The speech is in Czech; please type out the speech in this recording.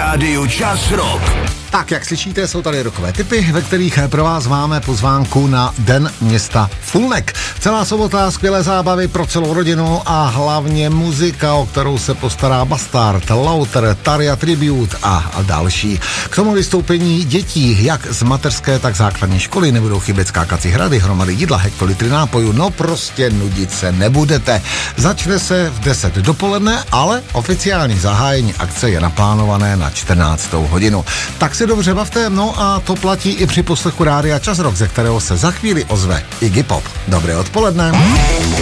rádiu Čas Rock. Tak, jak slyšíte, jsou tady rokové tipy, ve kterých pro vás máme pozvánku na Den města Fulnek. Celá sobota, skvělé zábavy pro celou rodinu a hlavně muzika, o kterou se postará Bastard, Lauter, Taria Tribute a další. K tomu vystoupení dětí, jak z mateřské, tak základní školy, nebudou chybět skákací hrady, hromady jídla, hektolitry nápojů, no prostě nudit se nebudete. Začne se v 10 dopoledne, ale oficiální zahájení akce je naplánované na 14. hodinu. Tak se dobře bavte, no a to platí i při poslechu rádia Čas Rock, ze kterého se za chvíli ozve Iggy Pop. Dobré odpoledne.